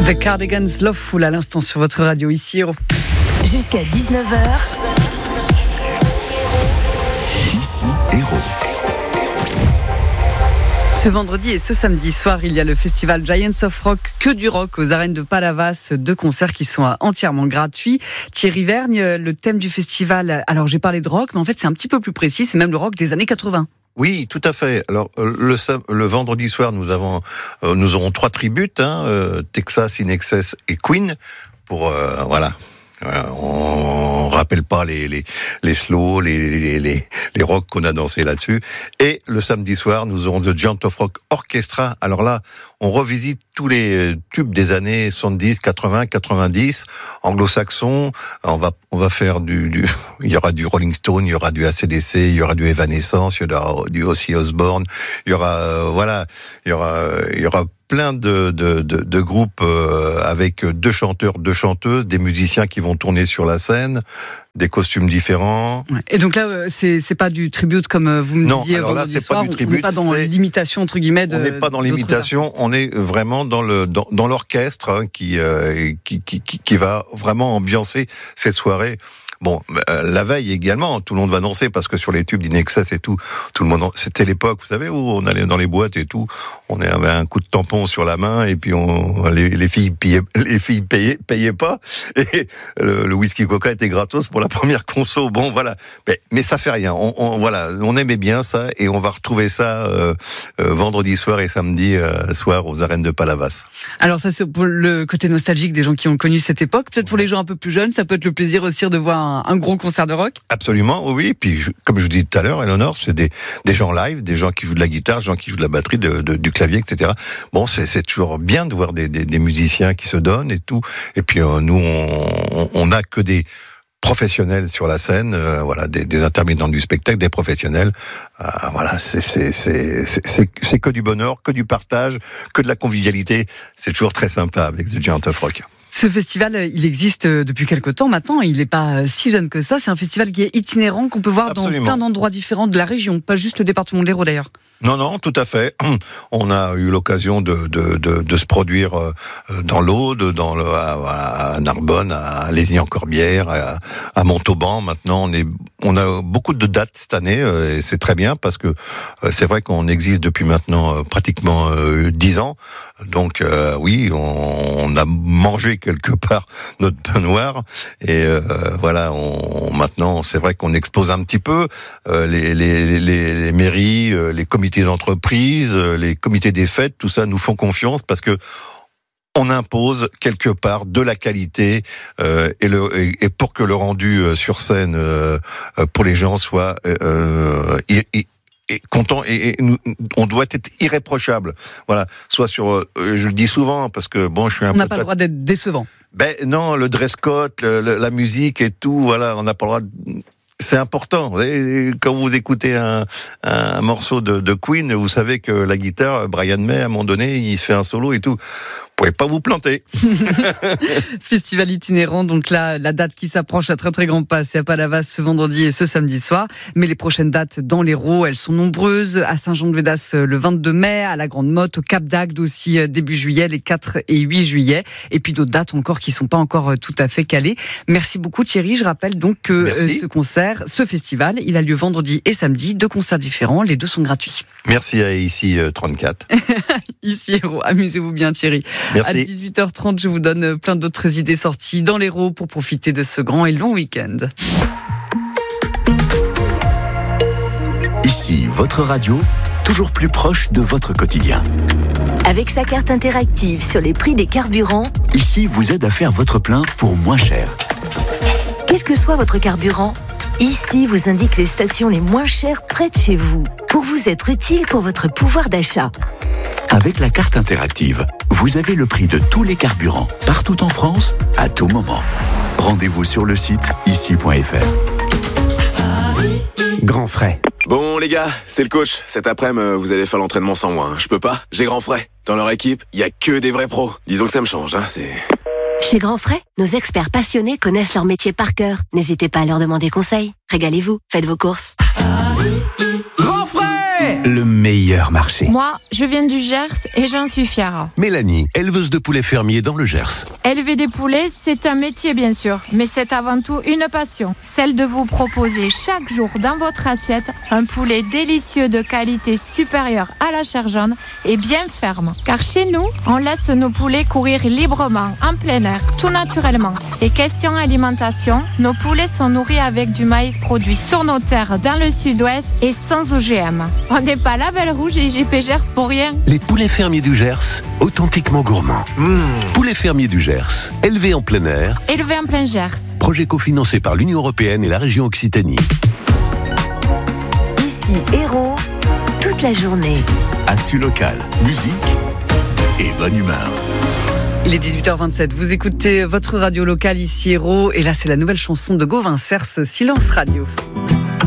The Cardigans, Loveful à l'instant sur votre radio, ici Héros. Jusqu'à 19h. Ici Héros. Ce vendredi et ce samedi soir, il y a le festival Giants of Rock, que du rock aux arènes de Palavas, 2 concerts qui sont entièrement gratuits. Thierry Vergne, le thème du festival, alors j'ai parlé de rock, mais en fait c'est un petit peu plus précis, c'est même le rock des années 80. Oui, tout à fait. Alors le vendredi soir, nous aurons 3 tributes, Texas, In Excess et Queen, pour voilà. On rappelle pas les slows, les rocks qu'on a dansé là-dessus. Et le samedi soir, nous aurons The Giant of Rock Orchestra. Alors là, on revisite tous les tubes des années 70, 80, 90, anglo-saxons. On va faire il y aura du Rolling Stone, il y aura du AC/DC, il y aura du Evanescence, il y aura du Ozzy Osbourne, il y aura plein de groupes avec 2 chanteurs, 2 chanteuses, des musiciens qui vont tourner sur la scène, des costumes différents. Ouais. Et donc là, c'est pas du tribute comme vous me disiez. Non, alors là, c'est soir, pas du tribute. On n'est pas dans l'imitation entre guillemets. On n'est pas dans l'imitation. On est vraiment dans l'orchestre qui va vraiment ambiancer cette soirée. Bon, la veille également, tout le monde va danser parce que sur les tubes d'In Excess et tout le monde. C'était l'époque, vous savez, où on allait dans les boîtes et tout. On avait un coup de tampon sur la main et puis les filles payaient pas et le whisky Coca était gratos pour la première conso. Bon, voilà. Mais ça fait rien. On aimait bien ça et on va retrouver ça vendredi soir et samedi soir aux arènes de Palavas. Alors ça, c'est pour le côté nostalgique des gens qui ont connu cette époque. Peut-être pour les gens un peu plus jeunes, ça peut être le plaisir aussi de voir un gros concert de rock. Absolument, oui. Puis, comme je vous dis tout à l'heure, Eleanor, c'est des gens live, des gens qui jouent de la guitare, des gens qui jouent de la batterie, du clavier, etc. Bon, c'est toujours bien de voir des musiciens qui se donnent et tout. Et puis, nous, on n'a que des professionnels sur la scène, des intermittents du spectacle, des professionnels. C'est que du bonheur, que du partage, que de la convivialité. C'est toujours très sympa avec The Giant of Rock. Ce festival, il existe depuis quelque temps maintenant. Il n'est pas si jeune que ça. C'est un festival qui est itinérant, qu'on peut voir Absolument. Dans plein d'endroits différents de la région, pas juste le département de l'Hérault d'ailleurs. Non, tout à fait. On a eu l'occasion de se produire dans l'Aude, à Narbonne, à Lézy-en-Corbière, à Montauban. Maintenant, on a beaucoup de dates cette année et c'est très bien parce que c'est vrai qu'on existe depuis maintenant pratiquement 10 ans. Donc oui, on a mangé quelque part notre pain noir et maintenant c'est vrai qu'on expose un petit peu les mairies, les comités d'entreprise, les comités des fêtes, tout ça nous font confiance parce que on impose quelque part de la qualité et pour que le rendu sur scène pour les gens soit et content et on doit être irréprochable. Voilà, soit sur je le dis souvent parce que bon, je suis un peu on n'a pas le droit d'être décevant. Non, le dress code, la musique et tout, voilà, on n'a pas le droit c'est important. Et quand vous écoutez un morceau de Queen, vous savez que la guitare, Brian May, à un moment donné, il se fait un solo et tout. Vous pouvez pas vous planter. Festival itinérant, donc là, la date qui s'approche à très très grands pas, c'est à Palavas ce vendredi et ce samedi soir. Mais les prochaines dates dans l'Hérault, elles sont nombreuses. À Saint-Jean-de-Védas le 22 mai, à la Grande Motte, au Cap d'Agde aussi début juillet, les 4 et 8 juillet. Et puis d'autres dates encore qui sont pas encore tout à fait calées. Merci beaucoup Thierry. Je rappelle donc que ce festival, il a lieu vendredi et samedi, 2 concerts différents. Les 2 sont gratuits. Merci à Ici 34. Ici Hérault, amusez-vous bien Thierry. Merci. À 18h30, je vous donne plein d'autres idées sorties dans l'Hérault pour profiter de ce grand et long week-end. Ici, votre radio, toujours plus proche de votre quotidien. Avec sa carte interactive sur les prix des carburants, Ici vous aide à faire votre plein pour moins cher. Quel que soit votre carburant, Ici vous indique les stations les moins chères près de chez vous, pour vous être utile pour votre pouvoir d'achat. Avec la carte interactive, vous avez le prix de tous les carburants, partout en France, à tout moment. Rendez-vous sur le site ici.fr. Grand frais. Bon les gars, c'est le coach. Cet après-midi, vous allez faire l'entraînement sans moi. Je peux pas, j'ai grand frais. Dans leur équipe, il y a que des vrais pros. Disons que ça me change, c'est... Chez Grand Frais, nos experts passionnés connaissent leur métier par cœur. N'hésitez pas à leur demander conseil. Régalez-vous, faites vos courses. Grand frais le meilleur marché. Moi, je viens du Gers et j'en suis fière. Mélanie, éleveuse de poulets fermiers dans le Gers. Élever des poulets, c'est un métier bien sûr, mais c'est avant tout une passion. Celle de vous proposer chaque jour dans votre assiette un poulet délicieux de qualité supérieure à la chair jaune et bien ferme. Car chez nous, on laisse nos poulets courir librement, en plein air, tout naturellement. Et question alimentation, nos poulets sont nourris avec du maïs produit sur nos terres dans le sud-ouest et sans OGM. On n'est pas label rouge et IGP Gers pour rien. Les poulets fermiers du Gers, authentiquement gourmands. Poulets fermiers du Gers, élevés en plein air. Élevé en plein Gers. Projet cofinancé par l'Union européenne et la région Occitanie. Ici Héros, toute la journée. Actu local, musique et bonne humeur. Il est 18h27, vous écoutez votre radio locale ici Héros, et là c'est la nouvelle chanson de Gauvin Cers, Silence Radio.